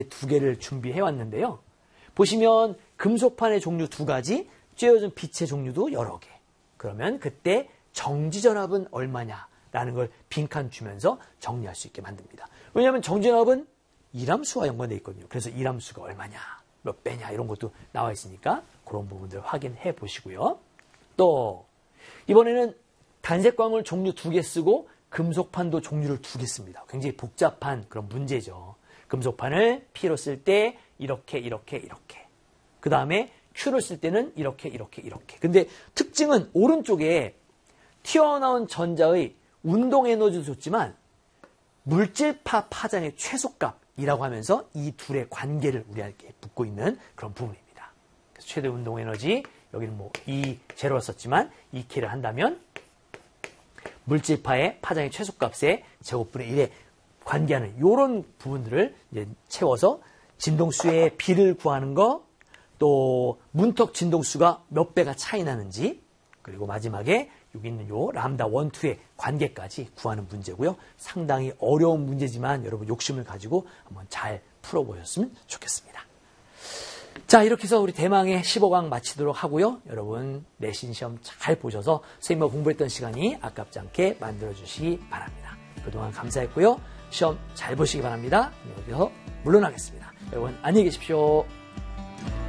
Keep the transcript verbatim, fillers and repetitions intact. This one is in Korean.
두 개를 준비해 왔는데요. 보시면 금속판의 종류 두 가지, 쬐어진 빛의 종류도 여러 개. 그러면 그때 정지전압은 얼마냐라는 걸 빈칸 주면서 정리할 수 있게 만듭니다. 왜냐하면 정지전압은 일함수와 연관되어 있거든요. 그래서 일함수가 얼마냐, 몇 배냐 이런 것도 나와 있으니까 그런 부분들 확인해 보시고요. 또 이번에는 단색광물 종류 두 개 쓰고 금속판도 종류를 두 개 씁니다. 굉장히 복잡한 그런 문제죠. 금속판을 P로 쓸 때 이렇게 이렇게 이렇게. 그 다음에 Q를 쓸 때는 이렇게 이렇게 이렇게. 근데 특징은 오른쪽에 튀어나온 전자의 운동 에너지도 좋지만 물질파 파장의 최소값이라고 하면서 이 둘의 관계를 우리에게 묻고 있는 그런 부분입니다. 그래서 최대 운동 에너지, 여기는 뭐 이 제로를 썼지만 이 K를 한다면 물질파의 파장의 최소값의 제곱분의 일에 관계하는 이런 부분들을 이제 채워서 진동수의 비를 구하는 거, 또 문턱 진동수가 몇 배가 차이 나는지, 그리고 마지막에 여기 있는 요 람다 일, 이의 관계까지 구하는 문제고요. 상당히 어려운 문제지만 여러분 욕심을 가지고 한번 잘 풀어보셨으면 좋겠습니다. 자, 이렇게 해서 우리 대망의 십오 강 마치도록 하고요. 여러분 내신 시험 잘 보셔서 선생님과 공부했던 시간이 아깝지 않게 만들어주시기 바랍니다. 그동안 감사했고요. 시험 잘 보시기 바랍니다. 여기서 물러나겠습니다. 여러분 안녕히 계십시오.